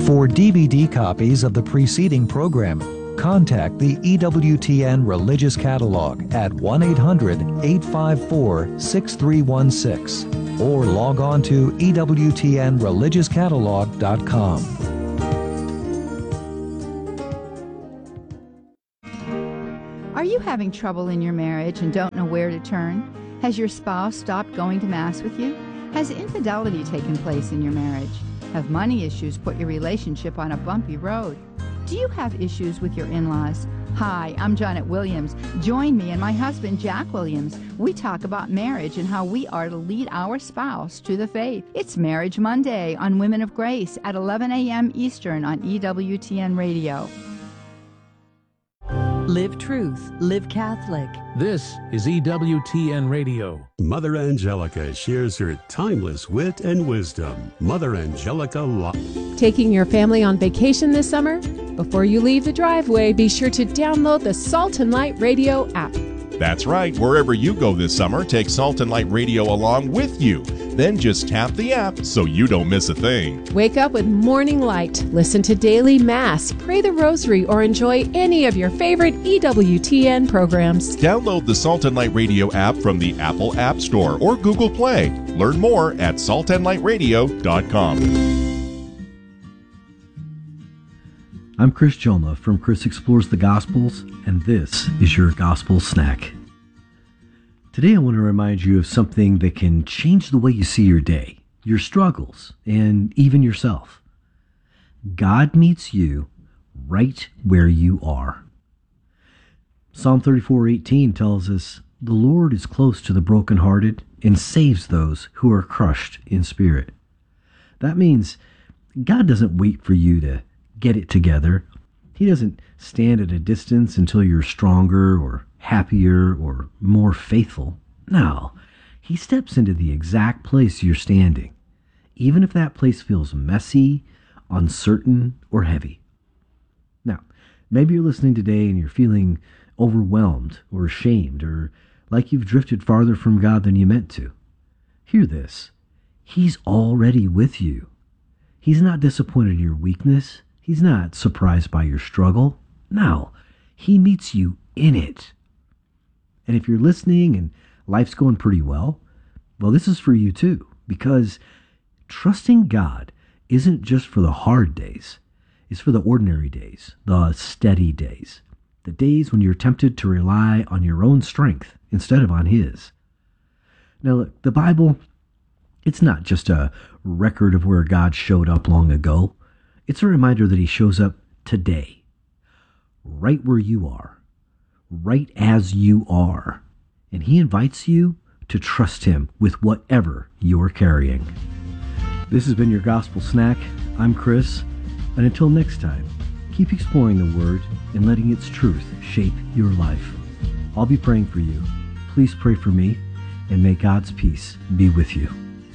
For DVD copies of the preceding program, contact the EWTN Religious Catalog at 1-800-854-6316 or log on to EWTNReligiousCatalog.com. Are you having trouble in your marriage and don't know where to turn? Has your spouse stopped going to Mass with you? Has infidelity taken place in your marriage? Have money issues put your relationship on a bumpy road? Do you have issues with your in-laws? Hi, I'm Janet Williams. Join me and my husband, Jack Williams. We talk about marriage and how we are to lead our spouse to the faith. It's Marriage Monday on Women of Grace at 11 a.m. Eastern on EWTN Radio. Live Truth, Live Catholic. This is EWTN Radio. Mother Angelica shares her timeless wit and wisdom. Mother Angelica Live. Taking your family on vacation this summer? Before you leave the driveway, be sure to download the Salt and Light Radio app. That's right. Wherever you go this summer, take Salt and Light Radio along with you. Then just tap the app so you don't miss a thing. Wake up with Morning Light, listen to Daily Mass, pray the Rosary, or enjoy any of your favorite EWTN programs. Download the Salt and Light Radio app from the Apple App Store or Google Play. Learn more at saltandlightradio.com. I'm Chris Joma from Chris Explores the Gospels, and this is your Gospel Snack. Today I want to remind you of something that can change the way you see your day, your struggles, and even yourself. God meets you right where you are. Psalm 34:18 tells us, "The Lord is close to the brokenhearted and saves those who are crushed in spirit." That means God doesn't wait for you to get it together. He doesn't stand at a distance until you're stronger or happier or more faithful. No, He steps into the exact place you're standing, even if that place feels messy, uncertain, or heavy. Now, maybe you're listening today and you're feeling overwhelmed or ashamed or like you've drifted farther from God than you meant to. Hear this. He's already with you. He's not disappointed in your weakness. He's not surprised by your struggle. No, He meets you in it. And if you're listening and life's going pretty well, this is for you too, because trusting God isn't just for the hard days. It's for the ordinary days, the steady days, the days when you're tempted to rely on your own strength instead of on His. Now, look, the Bible, it's not just a record of where God showed up long ago. It's a reminder that He shows up today, right where you are, right as you are. And He invites you to trust Him with whatever you're carrying. This has been your Gospel Snack. I'm Chris. And until next time, keep exploring the Word and letting its truth shape your life. I'll be praying for you. Please pray for me, and may God's peace be with you.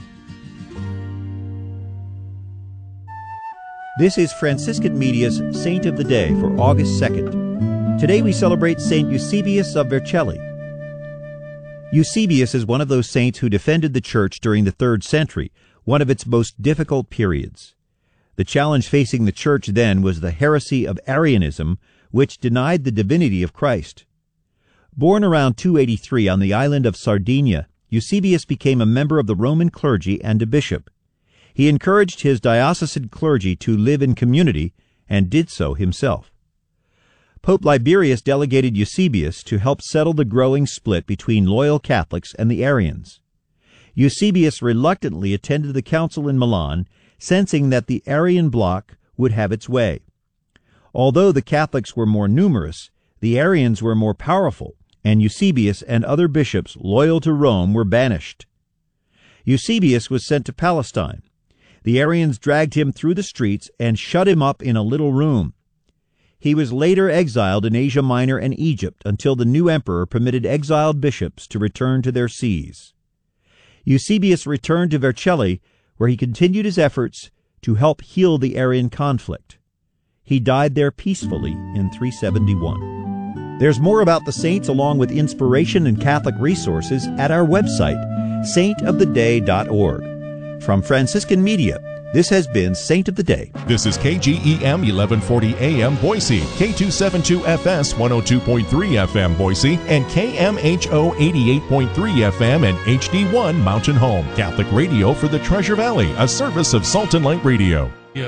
This is Franciscan Media's Saint of the Day for August 2nd. Today we celebrate Saint Eusebius of Vercelli. Eusebius is one of those saints who defended the Church during the 3rd century, one of its most difficult periods. The challenge facing the Church then was the heresy of Arianism, which denied the divinity of Christ. Born around 283 on the island of Sardinia, Eusebius became a member of the Roman clergy and a bishop. He encouraged his diocesan clergy to live in community and did so himself. Pope Liberius delegated Eusebius to help settle the growing split between loyal Catholics and the Arians. Eusebius reluctantly attended the council in Milan, sensing that the Arian bloc would have its way. Although the Catholics were more numerous, the Arians were more powerful, and Eusebius and other bishops loyal to Rome were banished. Eusebius was sent to Palestine. The Arians dragged him through the streets and shut him up in a little room. He was later exiled in Asia Minor and Egypt until the new emperor permitted exiled bishops to return to their sees. Eusebius returned to Vercelli, where he continued his efforts to help heal the Arian conflict. He died there peacefully in 371. There's more about the saints along with inspiration and Catholic resources at our website, saintoftheday.org. From Franciscan Media, This has been Saint of the Day. This is KGEM 1140 AM Boise, K272FS 102.3 FM Boise, and KMHO 88.3 FM and HD1 Mountain Home. Catholic radio for the Treasure Valley, a service of Salt and Light Radio.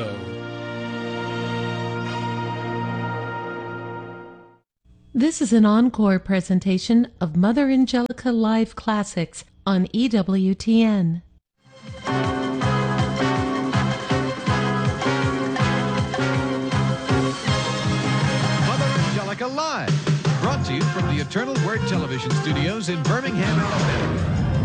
This is an encore presentation of Mother Angelica Live Classics on EWTN. Live, brought to you from the Eternal Word Television Studios in Birmingham, Alabama.